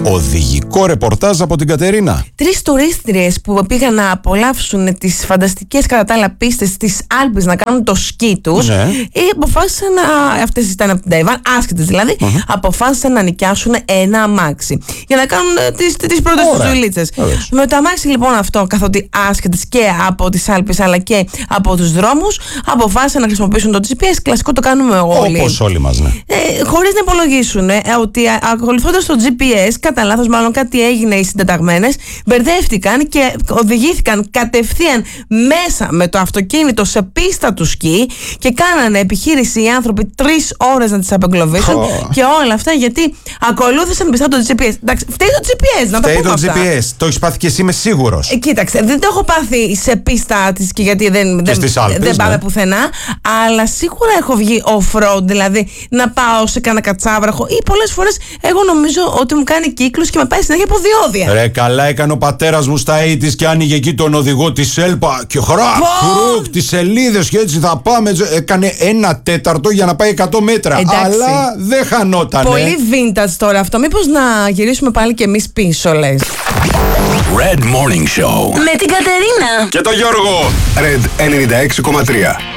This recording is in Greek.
Οδηγικό ρεπορτάζ από την Κατερίνα. 3 τουρίστριες που πήγαν να απολαύσουν τις φανταστικές κατά τα άλλα πίστες της Άλπης, να κάνουν το σκι τους, αποφάσισαν αυτές ήταν από την Ταϊβάν, άσχετες δηλαδή, αποφάσισαν να νοικιάσουν ένα αμάξι για να κάνουν τις πρώτες τους δουλίτσες. Με το αμάξι λοιπόν αυτό, καθότι άσχετες και από τις Άλπεις αλλά και από τους δρόμους, αποφάσισαν να χρησιμοποιήσουν το GPS. Κλασικό, το κάνουμε όλοι. Όπως όλοι μας, ναι. Χωρίς να υπολογίσουν ότι ακολουθώντας το GPS, κατά λάθος μάλλον κάτι έγινε, οι συντεταγμένες μπερδεύτηκαν και οδηγήθηκαν κατευθείαν μέσα με το αυτοκίνητο σε πίστα του σκι και κάνανε επιχείρηση οι άνθρωποι 3 ώρες να τις απεγκλωβίσουν και όλα αυτά γιατί ακολούθησαν πιστά το GPS. Εντάξει, φταίει το GPS, να το πούμε αυτά. Φταίει το GPS, το έχεις πάθει και εσύ, είμαι σίγουρος. Κοίταξε, δεν το έχω πάθει σε πίστα της και γιατί δεν πάμε πουθενά, αλλά σίγουρα έχω βγει off-road, δηλαδή να πάω σε κανένα κατσάβραχο ή πολλές φορές εγώ νομίζω ότι μου κάνει κύκλους και με πάει συνέχεια από διόδια. Ρε, καλά έκανε ο πατέρας μου στα 80's και άνοιγε εκεί τον οδηγό της Έλπα και χρουκ τις σελίδες και έτσι θα πάμε. Έκανε 1/4 για να πάει 100 μέτρα. Εντάξει. Αλλά δεν χανότανε. Πολύ vintage τώρα αυτό. Μήπως να γυρίσουμε πάλι και εμείς πίσω, λες? Red Morning Show με την Κατερίνα και το Γιώργο. Red 96,3.